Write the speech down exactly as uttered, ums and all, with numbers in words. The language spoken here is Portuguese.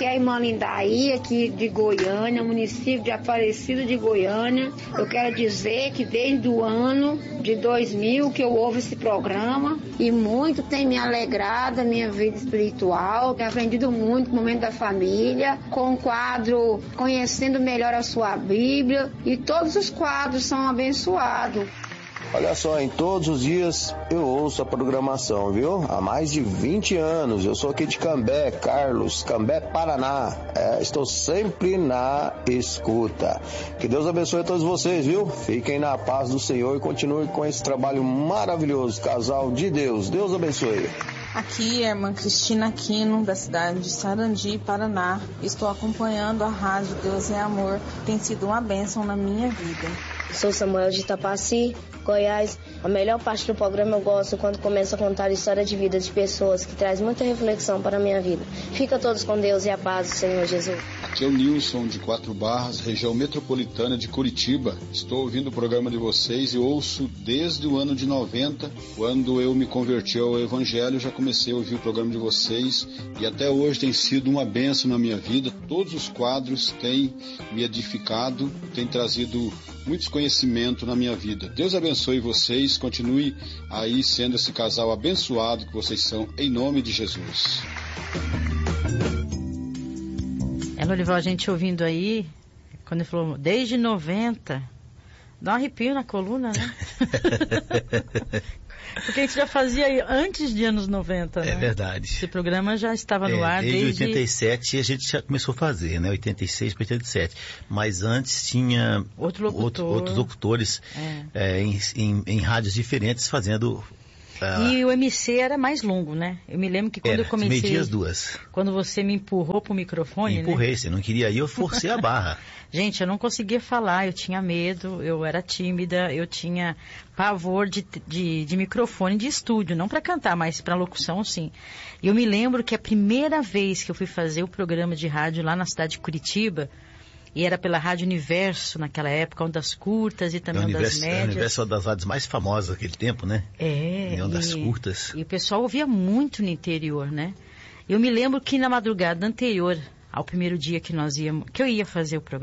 Aqui é a irmã Lindaí, aqui de Goiânia, município de Aparecida de Goiânia. Eu quero dizer que desde o ano de dois mil que eu ouvo esse programa e muito tem me alegrado a minha vida espiritual. Tenho aprendido muito no momento da família, com o quadro Conhecendo Melhor a Sua Bíblia, e todos os quadros são abençoados. Olha só, em todos os dias eu ouço a programação, viu? Há mais de vinte anos. Eu sou aqui de Cambé, Carlos, Cambé, Paraná. É, estou sempre na escuta. Que Deus abençoe a todos vocês, viu? Fiquem na paz do Senhor e continuem com esse trabalho maravilhoso. Casal de Deus. Deus abençoe. Aqui é a irmã Cristina Aquino, da cidade de Sarandi, Paraná. Estou acompanhando a rádio Deus é Amor. Tem sido uma bênção na minha vida. Sou Samuel de Itapaci, Goiás. A melhor parte do programa eu gosto quando começa a contar a história de vida de pessoas, que traz muita reflexão para a minha vida. Fica todos com Deus e a paz do Senhor Jesus. Aqui é o Nilson de Quatro Barras, região metropolitana de Curitiba. Estou ouvindo o programa de vocês e ouço desde o ano de noventa, quando eu me converti ao Evangelho. Já comecei a ouvir o programa de vocês e até hoje tem sido uma bênção na minha vida. Todos os quadros têm me edificado, têm trazido muitos conhecimentos na minha vida. Deus abençoe vocês, continue aí sendo esse casal abençoado que vocês são, em nome de Jesus. É, Lorival, a gente ouvindo aí, quando ele falou desde noventa, dá um arrepio na coluna, né? Porque a gente já fazia antes de anos noventa, né? É verdade. Esse programa já estava no é, ar desde... Desde oitenta e sete a gente já começou a fazer, né? oitenta e seis para oitenta e sete. Mas antes tinha Outro locutor. outro, outros locutores é. É, em, em, em rádios diferentes fazendo... Uh... E o M C era mais longo, né? Eu me lembro que quando era, eu comecei... meio-dia as duas. Quando você me empurrou pro microfone, Empurrei, né? Você não queria ir, eu forcei a barra. Gente, eu não conseguia falar, eu tinha medo, eu era tímida, eu tinha pavor de, de, de microfone de estúdio, não para cantar, mas para locução, sim. E eu me lembro que a primeira vez que eu fui fazer o programa de rádio lá na cidade de Curitiba, e era pela Rádio Universo naquela época, ondas curtas e também ondas médias. O Universo é uma das rádios mais famosas daquele tempo, né? É. E ondas e, curtas. E o pessoal ouvia muito no interior, né? Eu me lembro que na madrugada anterior ao primeiro dia que nós íamos, que eu ia fazer o programa,